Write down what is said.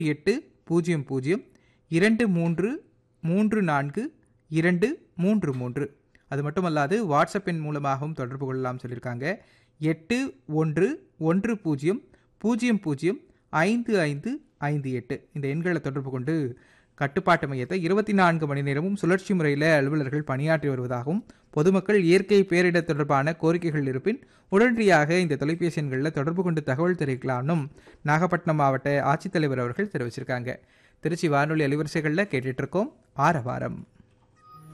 800342233. அது மட்டுமல்லாது வாட்ஸ்அப் எண் மூலமாகவும் தொடர்பு கொள்ளலாம் சொல்லியிருக்காங்க. 8110005558. இந்த எண்களை தொடர்பு கொண்டு கட்டுப்பாட்டு மையத்தை 24 மணி நேரமும் சுழற்சி முறையில் அலுவலர்கள் பணியாற்றி வருவதாகவும், பொதுமக்கள் இயற்கை பேரிடர் தொடர்பான கோரிக்கைகள் இருப்பின் உடனடியாக இந்த தொலைபேசி எண்களில் தொடர்பு கொண்டு தகவல் தெரிவிக்கலாம்னும் நாகப்பட்டினம் மாவட்ட ஆட்சித்தலைவர் அவர்கள் தெரிவிச்சிருக்காங்க. திருச்சி வானொலி அலைவரிசைகளில் கேட்டுட்டு இருக்கோம் ஆரவாரம்.